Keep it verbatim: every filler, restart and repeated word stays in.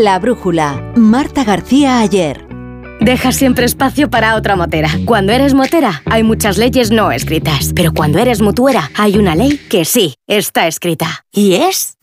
La brújula. Marta García Ayer. Dejas siempre espacio para otra motera. Cuando eres motera, hay muchas leyes no escritas. Pero cuando eres mutuera, hay una ley que sí está escrita. Y es